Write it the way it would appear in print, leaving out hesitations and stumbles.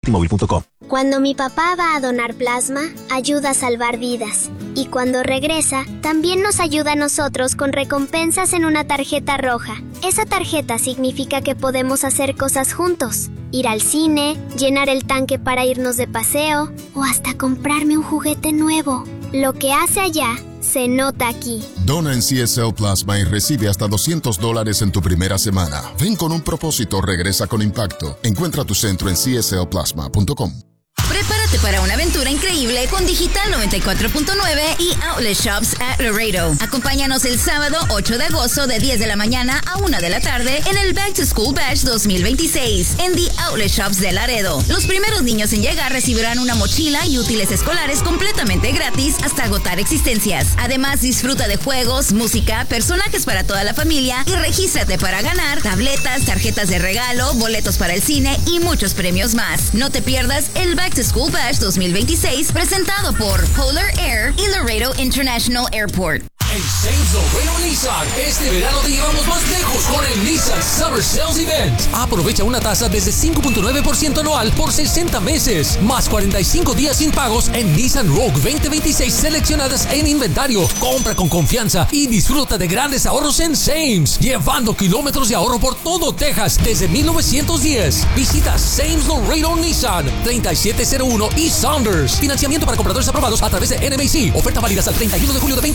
T-Mobile.com. Cuando mi papá va a donar plasma, ayuda a salvar vidas. Y cuando regresa, también nos ayuda a nosotros con recompensas en una tarjeta roja. Esa tarjeta significa que podemos hacer cosas juntos. Ir al cine, llenar el tanque para irnos de paseo o hasta comprarme un juguete nuevo. Lo que hace allá se nota aquí. Dona en CSL Plasma y recibe hasta $200 en tu primera semana. Ven con un propósito, regresa con impacto. Encuentra tu centro en cslplasma.com. Prepárate para una aventura increíble con Digital 94.9 y Outlet Shops at Laredo. Acompáñanos el sábado 8 de agosto de 10 de la mañana a 1 de la tarde en el Back to School Bash 2026 en The Outlet Shops de Laredo. Los primeros niños en llegar recibirán una mochila y útiles escolares completamente gratis hasta agotar existencias. Además, disfruta de juegos, música, personajes para toda la familia y regístrate para ganar tabletas, tarjetas de regalo, boletos para el cine y muchos premios más. No te pierdas el Back to School Bash 2026 presentado por Polar Air y Laredo International Airport. En Sames Laredo Nissan, este verano te llevamos más lejos con el Nissan Summer Sales Event. Aprovecha una tasa desde 5.9% anual por 60 meses, más 45 días sin pagos en Nissan Rogue 2026 seleccionadas en inventario. Compra con confianza y disfruta de grandes ahorros en Sames, llevando kilómetros de ahorro por todo Texas desde 1910. Visita Sames Laredo Nissan, 3701 y Saunders. Financiamiento para compradores aprobados a través de NMAC. Oferta válida hasta el 31 de julio de